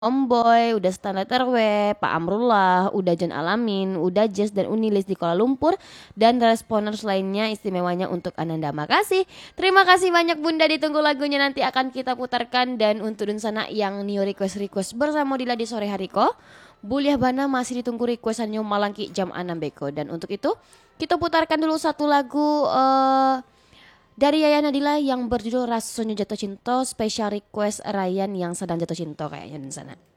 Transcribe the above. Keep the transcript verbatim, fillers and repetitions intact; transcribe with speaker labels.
Speaker 1: Omboy, udah Standar R W, Pak Amrullah, udah John Alamin, udah Jess dan Unilis di Kuala Lumpur, dan responers lainnya istimewanya untuk Ananda. Makasih. Terima kasih banyak Bunda, ditunggu lagunya nanti akan kita putarkan. Dan untuk dun sana yang new request-request bersama Dila di sore hari ko, Buliah Bana masih ditunggu requestannya Malangki jam enam beko. Dan untuk itu kita putarkan dulu satu lagu uh, dari Yaya Nadila yang berjudul Rasanya Jatuh Cinta, special request Ryan yang sedang jatuh cinta kayaknya di sana.